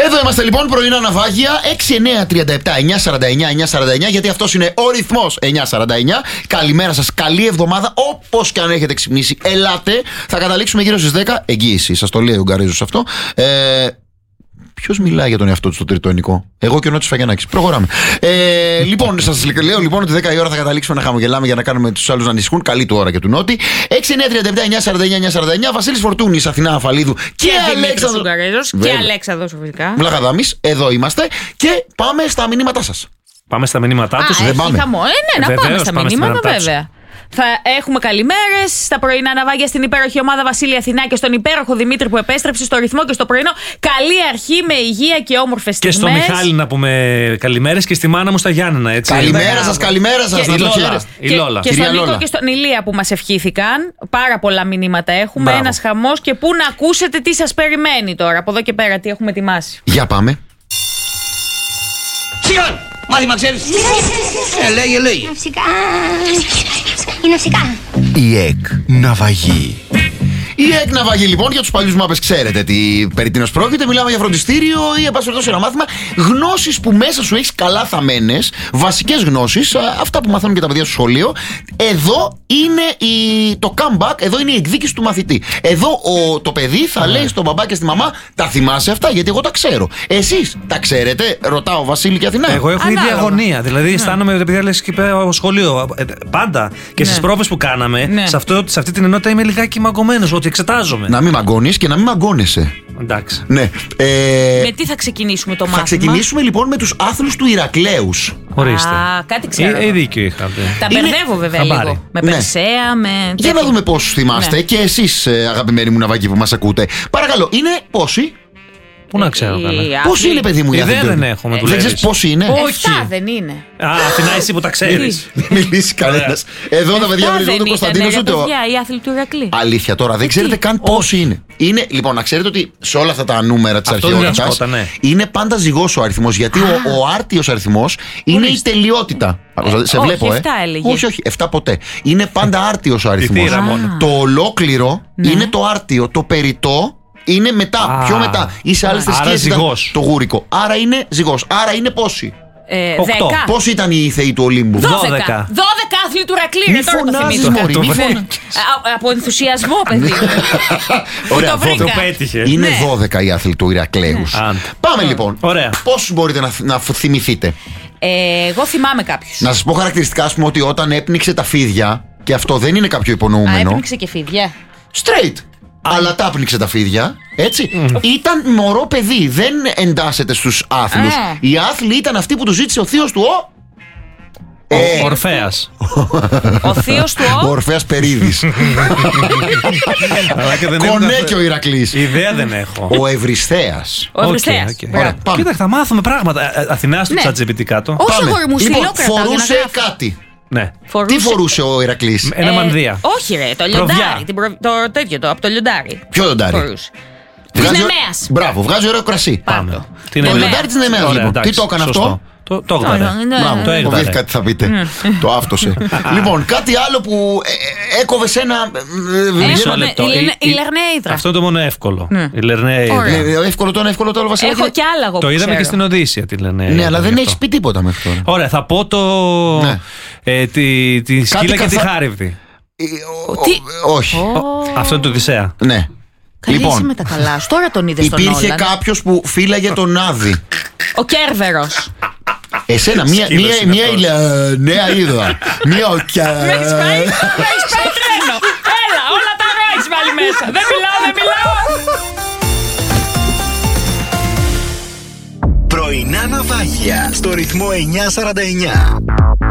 Εδώ είμαστε λοιπόν, πρωινά ναυάγια 6937-949-949, γιατί αυτός είναι ο ρυθμός 949. Καλημέρα σας, καλή εβδομάδα. Όπως και αν έχετε ξυπνήσει, ελάτε. Θα καταλήξουμε γύρω στις 10. Εγγύηση, σας το λέει ο Ουγγαρίζος αυτό. Ποιος μιλάει για τον εαυτό του στο τρίτο ενικό? Εγώ και ο Νότης Φαγιανάκης. Προχωράμε. Λοιπόν, σας λέω λοιπόν ότι 10 η ώρα θα καταλήξουμε να χαμογελάμε για να κάνουμε τους άλλους να ανησυχούν. Καλή του ώρα και του Νότη. 6937-949-949. Βασίλης Φορτούνης, Αθηνά Αφαλίδου και Αλέξανδρος Ουγγαρίζος και Αλέξανδρος φυσικά. Βλαχαδάμης, εδώ είμαστε και πάμε στα μηνύματά σας. Πάμε στα μηνύματά τους. Δεν πάμε. Να πάμε στα μηνύματα, βέβαια. Θα έχουμε καλημέρες στα πρωινά ναυάγια στην υπέροχη ομάδα Βασίλη Αθηνά και στον υπέροχο Δημήτρη που επέστρεψε στο ρυθμό και στο πρωινό. Καλή αρχή με υγεία και όμορφες στιγμές. Και στο Μιχάλη να πούμε καλημέρες και στη μάνα μου στα Γιάννενα. Έτσι. Καλημέρα σας, καλημέρα σας. Η Λόλα. Και στον Νίκο και στον Ηλία που μας ευχήθηκαν. Πάρα πολλά μηνύματα έχουμε. Ένας χαμός και πού να ακούσετε τι σας περιμένει τώρα. Από εδώ και πέρα τι έχουμε ετοιμάσει. Για πάμε. Σιγά! Μάθημα ξέρεις. Λέγε. Φυσικά. Είναι φυσικά. Η ΕΚ Ναυαγή. Η ΕΚ Ναυαγή, λοιπόν, για τους παλιούς μάπες ξέρετε τι περί τίνος πρόκειται. Μιλάμε για φροντιστήριο ή εν πάση περιπτώσει ένα μάθημα. Γνώσεις που μέσα σου έχεις καλά θαμμένες, βασικές γνώσεις, αυτά που μαθαίνουν και τα παιδιά στο σχολείο. Εδώ είναι το comeback, εδώ είναι η εκδίκηση του μαθητή. Εδώ το παιδί θα λέει στον μπαμπά και στη μαμά, τα θυμάσαι αυτά, γιατί εγώ τα ξέρω. Εσείς τα ξέρετε? Ρωτάω Βασίλη και Αθηνά. Εγώ έχω ίδια αγωνία. Δηλαδή αισθάνομαι ότι επειδή λες και στο σχολείο πάντα και στις πρόβες που κάναμε, σε αυτή την ενότητα είμαι λιγάκι μαγκωμένος. Ότι εξετάζομαι. Να μην μαγκώνεις και να μην μαγκώνεσαι. Εντάξει. Ναι. Με τι θα ξεκινήσουμε το μάθημα? Θα ξεκινήσουμε λοιπόν με τους άθλους του Ηρακλέους. Ορίστε. Κάτι ξέρω. Δίκιο είχατε. Τα μπερδεύω βέβαια λίγο. Με Περσέα, με. Για να δούμε πόσους θυμάστε και εσείς, αγαπημένοι μου ναυαγοί που μας ακούτε. Παρακαλώ, είναι πόσοι? Πού να ξέρω καλά. Πώς είναι, παιδί μου, η ιδέα δεν έχουμε. Δεν ξέρεις πώς είναι? Όχι. Δεν είναι. Αθηνά, εσύ που τα ξέρεις. Δεν μιλήσει κανένας. Εδώ τα παιδιά βρίσκονται ούτε ο Κωνσταντίνος ούτε ο. Οι άθλοι του Ηρακλή. Αλήθεια τώρα, δεν ξέρετε καν πώς είναι. Λοιπόν, να ξέρετε ότι σε όλα αυτά τα νούμερα της αρχαιότητας είναι πάντα ζυγός ο αριθμός. Γιατί ο άρτιος αριθμός είναι η τελειότητα. Σε βλέπω, 7 έλεγε. Όχι, 7 ποτέ. Είναι πάντα άρτιος ο αριθμός. Το ολόκληρο είναι το άρτιο. Το περιττό είναι μετά, πιο μετά. Ή σε άλλες θρησκείες ήταν το γούρικο. Άρα είναι ζυγός. Άρα είναι πόσοι? 10. Πόσοι ήταν οι θεοί του Ολύμπου? 12 άθλοι του Ηρακλή. Μη φωνάζεις, μωρή. Από ενθουσιασμό, παιδί. Ωραία, το πέτυχε. Είναι 12 οι άθλοι του Ηρακλέους. Πάμε λοιπόν. Πόσους μπορείτε να θυμηθείτε? Εγώ θυμάμαι κάποιους. Να σας πω χαρακτηριστικά, ας πούμε, ότι όταν έπνιξε τα φίδια, και αυτό δεν είναι κάποιο υπονοούμενο. Έπνιξε και φίδια. Straight. Αλλά τα πνίξε τα φίδια, έτσι. Ήταν μωρό παιδί, δεν εντάσσεται στους άθλους. Οι άθλοι ήταν αυτοί που του ζήτησε ο θείος του ο Ορφέας. Ο θείος του ο Ορφέας Περίδης. Κονέκι ο Ηρακλής. Ιδέα δεν έχω. Ο Ευρισθέας. Κοίτα, θα μάθουμε πράγματα. Αθηνά στο ChatGPT κάτω. Όσο γορμουσιλό κρατάω. Φορούσε κάτι. Ναι. Τι φορούσε ο Ηρακλής? Ένα μανδύα. Όχι ρε, το λιοντάρι. Το τέτοιο, από το λιοντάρι. Ποιο λιοντάρι? Της Νεμαίας. Μπράβο, βγάζει ωραίο κρασί. Πάμε. Το λιοντάρι της Νεμαίας, λοιπόν. Τι το έκανε αυτό? Το έγραψε. Μπράβο, φοβήθηκα κάτι θα πείτε. Το άφτωσε. Λοιπόν, κάτι άλλο που έκοβε σε ένα. Η Λερνέιδρα. Αυτό το μόνο εύκολο. Εύκολο το άλλο, Βασίλη. Έχω κι άλλα εγώ. Το είδαμε και στην Οδύσσια τη Λερνέιδρα. Ναι, αλλά δεν έχει πει τίποτα μέχρι τώρα. Ωραία, θα πω τη σκύλα και τη χάριβδη. Όχι. Αυτό είναι το Οδυσσέα. Ναι. Λοιπόν, με τα καλά. Τώρα τον είδες στον Υπήρχε κάποιος που φύλαγε τον Άδη. Ο Κέρβερος. Εσένα, μία νέα είδα. Μία οκιά. Με έχεις πάει τρένο. Έλα, όλα τα ωραία έχεις βάλει μέσα. Δεν μιλάω. Πρωινά ναυάγια στο ρυθμό 949.